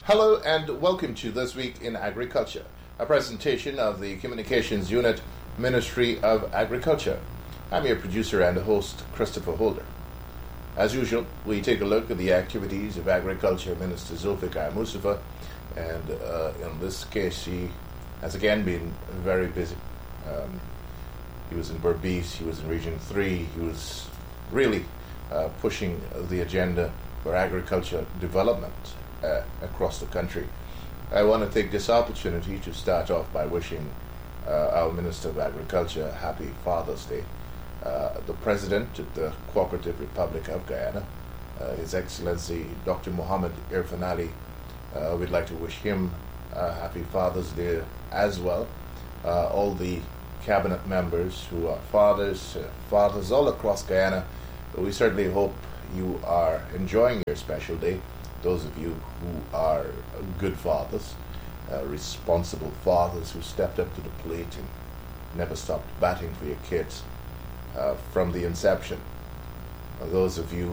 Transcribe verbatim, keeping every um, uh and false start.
Hello and welcome to This Week in Agriculture, a presentation of the Communications Unit, Ministry of Agriculture. I'm your producer and host, Christopher Holder. As usual, we take a look at the activities of Agriculture Minister Zulfikar Mustafa, and uh, in this case he has again been very busy. Um, he was in Berbice, he was in Region three, he was really uh, pushing the agenda for agriculture development Uh, across the country. I want to take this opportunity to start off by wishing uh, our Minister of Agriculture a happy Father's Day. Uh, the President of the Cooperative Republic of Guyana, uh, His Excellency Doctor Mohamed Irfaan Ali, uh, we'd like to wish him a happy Father's Day as well. Uh, all the cabinet members who are fathers, uh, fathers all across Guyana, we certainly hope you are enjoying your special day. Those of you who are good fathers, uh, responsible fathers who stepped up to the plate and never stopped batting for your kids uh, from the inception. Uh, those of you